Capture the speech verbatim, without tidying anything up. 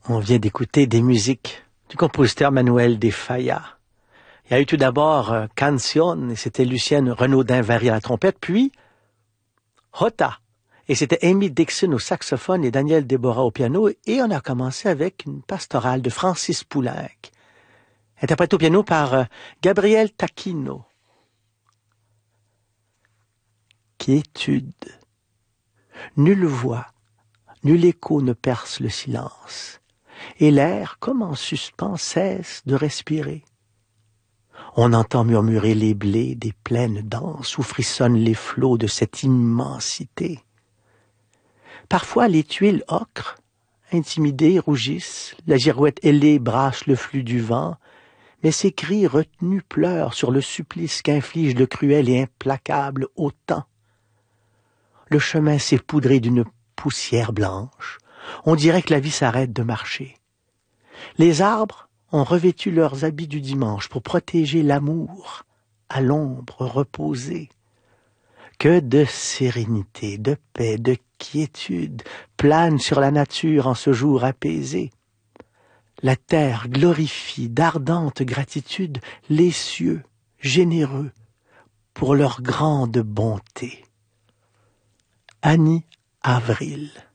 On vient d'écouter des musiques du compositeur Manuel de Falla. Il y a eu tout d'abord euh, Canción, et c'était Lucienne Renaudin-Vary à la trompette, puis Jota, et c'était Amy Dixon au saxophone et Daniel Deborah au piano, et on a commencé avec une pastorale de Francis Poulenc, interprétée au piano par euh, Gabriel Taquino. Quiétude. Nulle voix, nul écho ne perce le silence, et l'air, comme en suspens, cesse de respirer. On entend murmurer les blés des plaines denses où frissonnent les flots de cette immensité. Parfois les tuiles ocre, intimidées, rougissent, la girouette ailée brasse le flux du vent, mais ses cris retenus pleurent sur le supplice qu'inflige le cruel et implacable autant. Le chemin s'est poudré d'une poussière blanche. On dirait que la vie s'arrête de marcher. Les arbres ont revêtu leurs habits du dimanche pour protéger l'amour à l'ombre reposée. Que de sérénité, de paix, de quiétude planent sur la nature en ce jour apaisé. La terre glorifie d'ardente gratitude les cieux généreux pour leur grande bonté. Annie Avril.